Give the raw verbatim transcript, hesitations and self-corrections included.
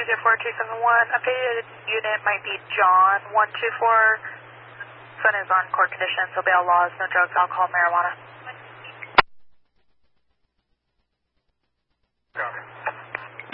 zero four two seven one. Updated unit might be John one two four. Son is on court conditions, so bail laws, no drugs, alcohol, marijuana.